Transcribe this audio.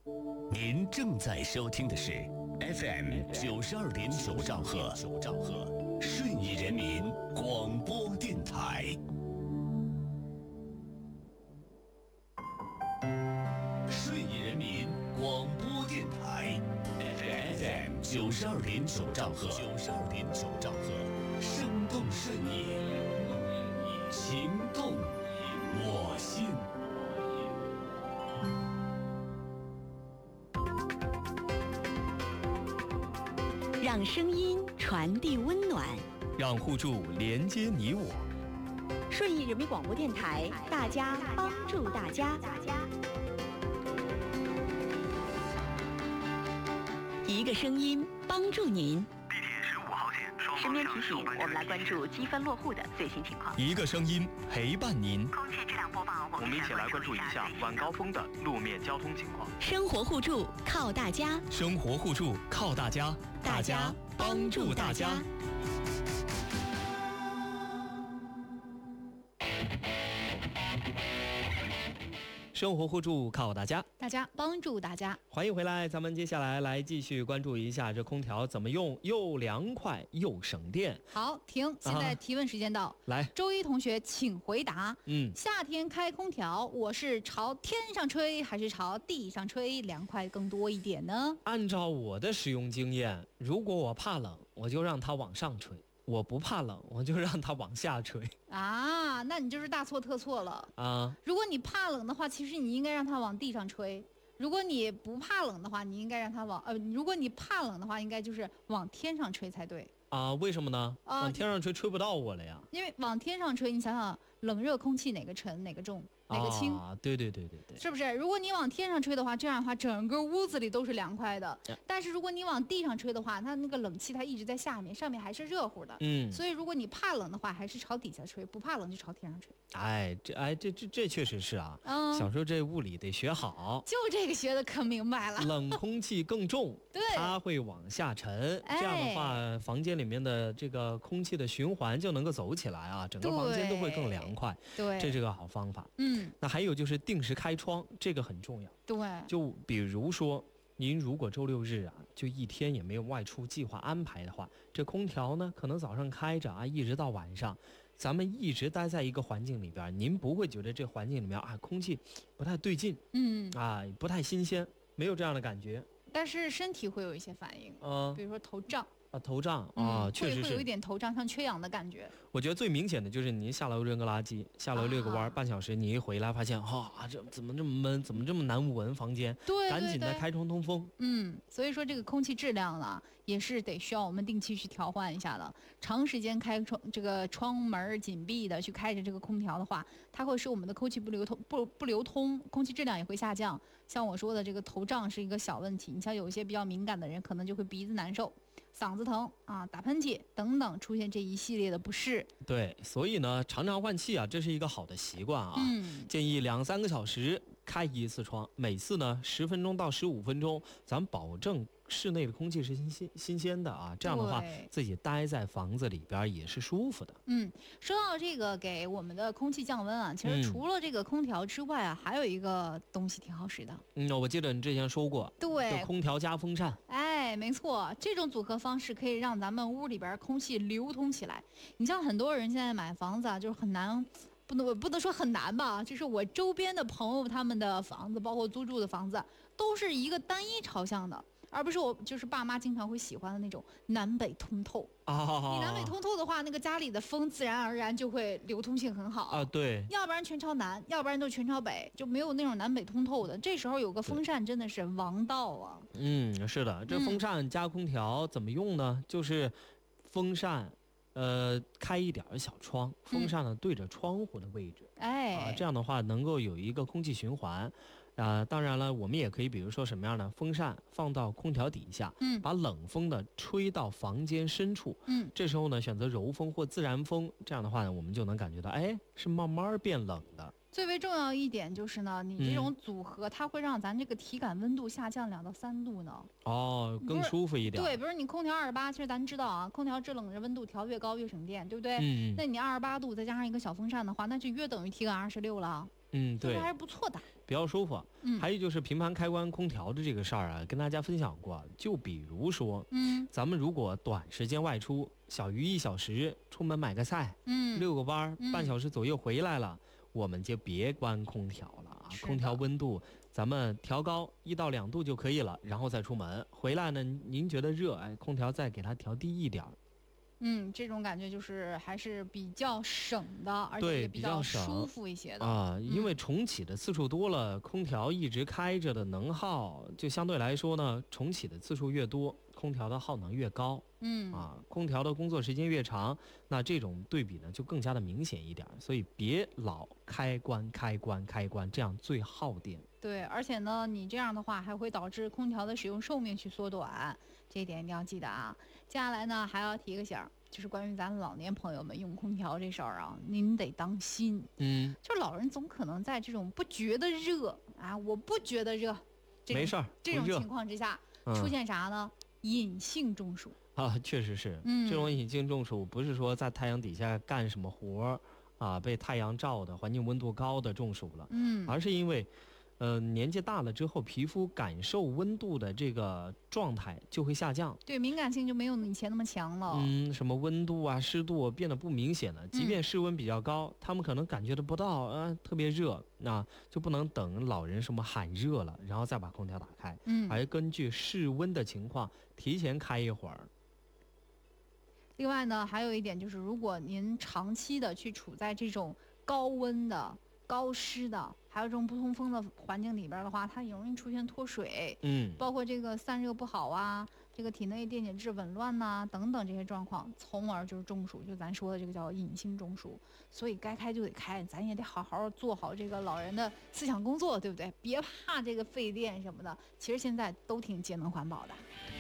您正在收听的是 FM 92.9兆赫，顺义人民广播电台。顺义人民广播电台 FM 92.9兆赫，生动顺义，情动我心。 让声音传递温暖， 让互助连接你我。 顺义人民广播电台，大家帮助大家，一个声音帮助您。 地铁15号线双身方向边提醒，我们来关注积分落户的最新情况。 一个声音陪伴您。 空气质量播报，我们一起来关注一下晚高峰的路面交通情况。 生活互助靠大家， 生活互助靠大家， 大家帮助大家。 生活互助靠大家， 大家帮助大家。 欢迎回来，咱们接下来继续关注一下这空调怎么用，又凉快又省电。 好，停，现在提问时间到。 来， 周一同学请回答。夏天开空调，我是朝天上吹还是朝地上吹，凉快更多一点呢？ 按照我的使用经验，如果我怕冷，我就让它往上吹；我不怕冷，我就让它往下吹。 啊，那你就是大错特错了啊！ 如果你怕冷的话，其实你应该让它往地上吹；如果你不怕冷的话，你应该让它如果你怕冷的话，应该就是往天上吹才对。 啊，为什么呢？往天上吹吹不到我了呀。 因为往天上吹，你想想，冷热空气哪个沉哪个重哪个轻啊？对， 是不是？如果你往天上吹的话，这样的话整个屋子里都是凉快的。但是如果你往地上吹的话，那个冷气它一直在下面，上面还是热乎的。所以如果你怕冷的话，还是朝底下吹；不怕冷就朝天上吹。 这确实是啊。小时候这物理得学好， 就这个学的可明白了。 冷空气更重， 对， 它会往下沉。这样的话，房间里面的这个空气的循环就能够走起来啊，整个房间都会更凉快。 对， 这是个好方法。那还有就是定时开窗，这个很重要。 对， 就比如说您如果周六日啊，就一天也没有外出计划安排的话，这空调呢可能早上开着啊，一直到晚上，咱们一直待在一个环境里边，您不会觉得这环境里面啊空气不太对劲，不太新鲜，没有这样的感觉。 但是身体会有一些反应，比如说头胀。 头胀啊，确实是会有一点头胀，像缺氧的感觉。 我觉得最明显的就是您下楼扔个垃圾，下楼遛个弯，半小时你一回来发现，这怎么这么闷，怎么这么难闻房间？ 对， 赶紧的开窗通风。 所以说这个空气质量呢，也是得需要我们定期去调换一下的。长时间开窗门紧闭的去开着这个空调的话，它会使我们的空气不流通，空气质量也会下降。像我说的这个头胀是一个小问题，你像有一些比较敏感的人，可能就会鼻子难受、嗓子疼啊、打喷嚏等等，出现这一系列的不适。 对，所以呢，常常换气啊，这是一个好的习惯啊。建议2-3个小时开一次窗，每次呢10分钟到15分钟，咱们保证室内的空气是新鲜的啊。这样的话，自己待在房子里边也是舒服的。 说到这个给我们的空气降温啊，其实除了这个空调之外啊，还有一个东西挺好使的。 我记得你之前说过， 对， 空调加风扇。 没错，这种组合方式可以让咱们屋里边空气流通起来。你像很多人现在买房子啊，就是很难。不能说很难吧，就是我周边的朋友他们的房子，包括租住的房子，都是一个单一朝向的，而不是我就是爸妈经常会喜欢的那种南北通透。你南北通透的话，那个家里的风自然而然就会流通性很好啊。 对， 要不然全朝南，要不然就全朝北，就没有那种南北通透的。这时候有个风扇真的是王道啊。 是的，这风扇加空调怎么用呢？就是风扇。开一点小窗，风扇呢对着窗户的位置，这样的话能够有一个空气循环。当然了，我们也可以比如说什么样的风扇放到空调底下，把冷风呢吹到房间深处，这时候呢选择柔风或自然风，这样的话呢我们就能感觉到，是慢慢变冷的。 最为重要一点就是呢，你这种组合它会让咱这个体感温度下降2到3度呢。 更舒服一点。 对，比如你空调28，其实咱知道啊，空调制冷的温度调越高越省电，对不对？那你28度再加上一个小风扇的话，那就约等于体感26了。 对， 还是不错的， 比较舒服。还有就是频繁开关空调的这个事儿啊，跟大家分享过。就比如说，咱们如果短时间外出，小于1小时，出门买个菜，遛个弯儿，半小时左右回来了，我们就别关空调了啊。空调温度咱们调高1到2度就可以了，然后再出门。回来呢，您觉得热，空调再给它调低一点儿。 这种感觉就是还是比较省的，而且也比较舒服一些的啊。因为重启的次数多了，空调一直开着的能耗就相对来说呢，重启的次数越多，空调的耗能越高。空调的工作时间越长，那这种对比呢就更加的明显一点。所以别老开关，这样最耗电。 对，而且呢，你这样的话还会导致空调的使用寿命去缩短，这一点一定要记得啊。接下来呢，还要提个醒，就是关于咱老年朋友们用空调这事儿啊，您得当心。就老人总可能在这种不觉得热啊，我不觉得热， 没事儿， 这种情况之下，出现啥呢？隐性中暑啊，确实是。这种隐性中暑不是说在太阳底下干什么活儿啊，被太阳照的，环境温度高的中暑了，而是因为年纪大了之后，皮肤感受温度的这个状态就会下降， 对，敏感性就没有以前那么强了。 什么温度啊、湿度变得不明显了，即便室温比较高，他们可能感觉得不到特别热，那就不能等老人什么喊热了，然后再把空调打开，而根据室温的情况提前开一会儿。 另外呢，还有一点就是，如果您长期的去处在这种高温的、高湿的，还有这种不通风的环境里边的话，它也容易出现脱水，包括这个散热不好啊，这个体内电解质紊乱呐，等等这些状况，从而就是中暑，就咱说的这个叫隐性中暑。所以该开就得开，咱也得好好做好这个老人的思想工作，对不对？别怕这个费电什么的，其实现在都挺节能环保的。